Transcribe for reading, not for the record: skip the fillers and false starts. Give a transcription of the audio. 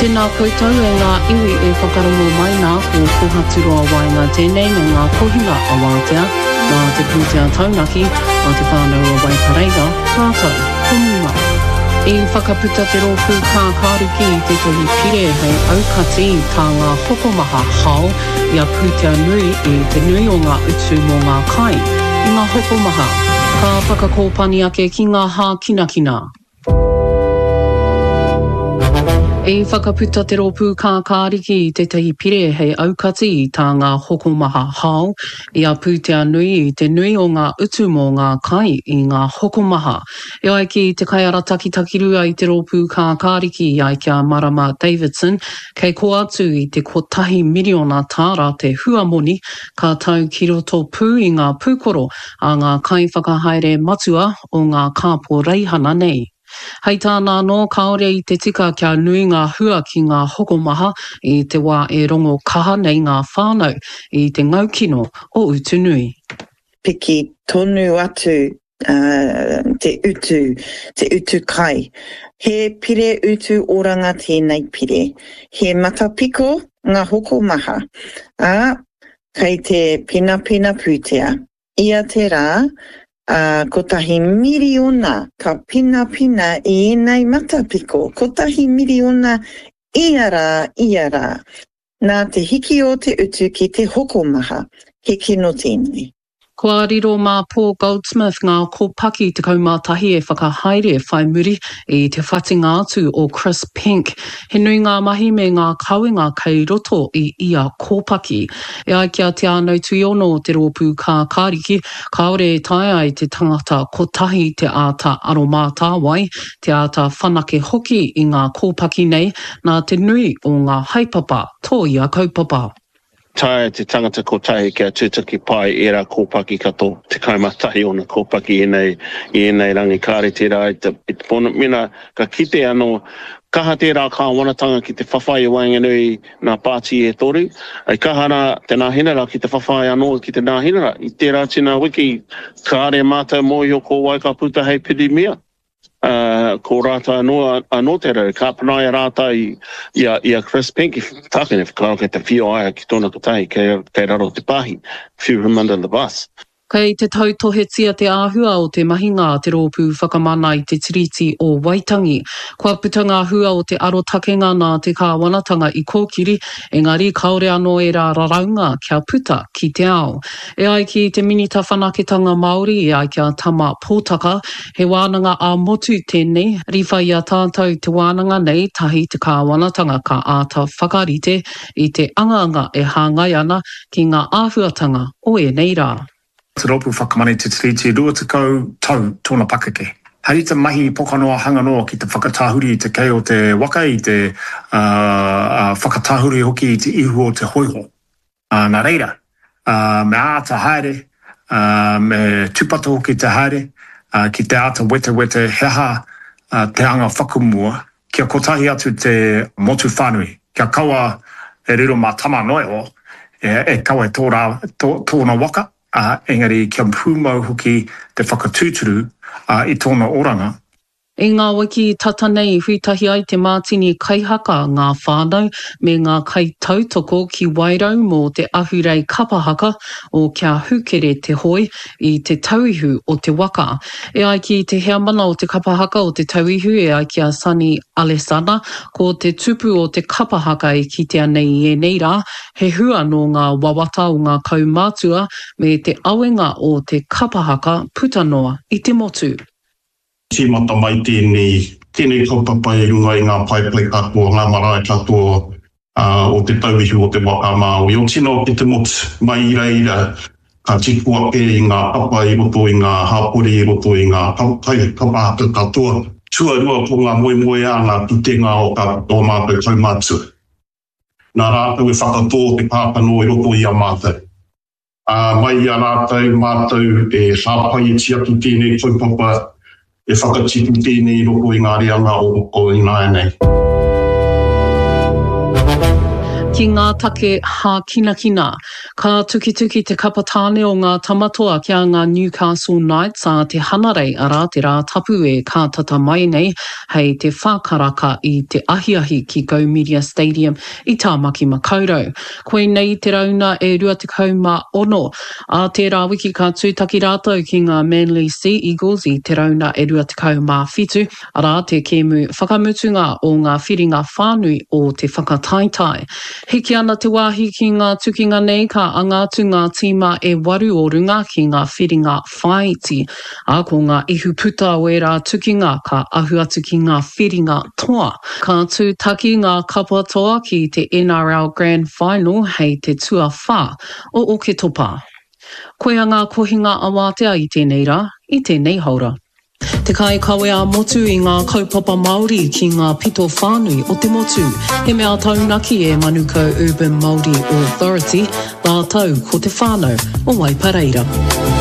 Tēnā koutou e ngā iwi e whakarongo mai nā ko kohaturoa wai ngā tēnei me ngā kohinga a wātea, nā te pūtea taunaki, nā te whānau a wai pareiga, rātou, komunga. I whakaputa te rōpū kā kāriki I te tohi pire hei aukati tā ngā hokomaha hao I a pūtea nui I te nui o ngā utu mō ngā kai. I ngā hokomaha, ka whakakōpani ake ki ngā hā kinakina. E whakaputa te rōpū kā kāriki I te tahi pire hei aukati I tā ngā hokomaha hao I a pūtea nui I te nui o ngā utu mō ngā kai I ngā hokomaha. E ai ki te kaiara takitakirua I te rōpū kā kāriki I ai kia Marama Davidson, kei ko atu I te kotahi miliona tāra te huamoni ka tau ki roto pū I ngā pūkoro a ngā kai whakahaere matua o ngā kāpō reihana nei. Hei tāna no kaore I te tika kia nui ngā hua ki ngā hokomaha I te wā e rongo kaha nei ngā whānau I te ngaukino o utunui. Piki tonu atu te utu kai. He pire utu oranga tēnei pire. He matapiko ngā hokomaha. Kei te pina pūtea. Ia te rā, kotahi miliona ka pina I enei matapiko. Kotahi miliona iara. Nā te hiki o te utu ki te hokomaha. He kino tēnei. Kua riro mā Paul Goldsmith ngā kōpaki te kaumātahi e whakahaere whai muri I te whatinga atu o Chris Pink. He nui ngā mahi me ngā kauinga kei roto I ia kōpaki. E ai kia te anau tuiono te rōpū kā kāriki, kaore tae ai te tangata kotahi te āta aromāta wai, te āta whanake hoki I ngā kōpaki nei, nā te nui o ngā haipapa, tō ia kaupapa. Tae te tangata kotahi kia tūtaki pai era kōpaki kato te kaumatahi o na kōpaki I enei rangi kāre tērā I te pona mina ka kite anō kaha tērā ka wanatanga ki te whawhai wainganui nā pāti e toru. Ai kahana te nāhinara ki te whawhai anō ki te nāhinara. I tērā tina wiki kāre mātou mōhio ko wai ka puta hei piri mea. Ko rāta anō te rau, ka panaia rāta I a Chris Pink, tākene whakaro te whio aia ki tōna kotahi, kei raro te pahi, threw him under the bus. Kei te tautohetia te āhua o te mahinga te rōpū whakamana I te tiriti o Waitangi. Kua puta ngā hua o te arotakenga nā te kāwanatanga I kōkiri, engari kaore anō e rā raraunga kia puta ki te ao. E ai ki te minita whanaketanga Māori e ai kia tama pōtaka, he wānanga a motu tēnei, riwha I a tātou te wānanga nei tahi te kāwanatanga ka āta whakarite I te anganga e hāngai ana ki ngā āhuatanga o e nei rā. Te rōpū whakamane te tiriti 20 tau tōna pakeke. Hei te mahi pokanoa hanganoa ki te whakatāhuri te kei o te waka I te whakatāhuri hoki I te ihu o te hoiho. Nā reira, me āta haere, me tūpata hoki te haere, ki te āta wete heha te anga whakumua, kia kotahi atu te motu whānui, kia kaua e riro mā tama noe o, e kaua tōna waka, engari kia pūmau hoki te whakatūturu I tōna oranga. I ngā wiki tata nei huitahi ai te mātini kaihaka ngā whānau me ngā kai tautoko ki wairau mō te ahurei kapahaka o kia hukere te hoi I te tauihu o te waka. E ai ki te hea mana o te kapahaka o te tauihu e ai kia Sani Alesana ko te tupu o te kapahaka e kitea nei e nei rā, he hua no ngā wawata o ngā kaumātua me te awenga o te kapahaka putanoa I te motu. Tīmata mai tēnei kaupapa I runga I ngā paiplei katoa, ngā marae katoa o te tauihu o te waka Māori. O tino ki te motu mai ira, ka tikua pē I ngā papa I roto I ngā hāpori I roto I ngā kapahaka katoa. Tuarua ko ngā moe a ngā tutenga o o mātou kaumātua. Nā rātou e whakatō te pāpano I roto I a mātou. Mai a rātou mātou e hāpai e tiatu tēnei kaupapa e whakatipu tēnei roko I ngā reanga o ināi nei. Ki ngā take ha kina kina, ka tuki te kapatāne o ngā tamatoa kia ngā Newcastle Knights a te hanarei ara te rā tapu e ka tata mai nei hei te whākaraka I te ahiahi ki Go Media Stadium I Tāmaki Makaurau. Koe nei te rauna e 26 a te rā wiki ka tūtaki rātou ki ngā Manly Sea Eagles I te rauna e 27 ara te kēmu whakamutunga o ngā whiringa whānui o te whakataitai. Hiki ana te wāhi ki ngā tukinga nei ka angatu ngā tīma e 8 o runga ki ngā whiringa whaiti. A ko ngā ihu puta o e rā tukinga ka ahu atu ki ngā whiringa toa. Ka tūtaki ngā kapatoa ki te NRL Grand Final hei te tua whā o Oke Topa. Koe a ngā kohinga awatea I tēnei rā, I tēnei haura. Te kai kawe a motu I ngā kaupapa Māori ki ngā pito whānui o te motu. He mea taunaki e Manukau Urban Māori Authority, rātau ko te whānau o Waipareira.